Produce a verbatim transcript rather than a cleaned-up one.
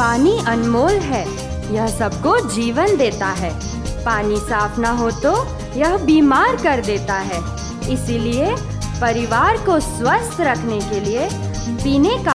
पानी अनमोल है, यह सबको जीवन देता है। पानी साफ ना हो तो यह बीमार कर देता है। इसीलिए परिवार को स्वस्थ रखने के लिए पीने का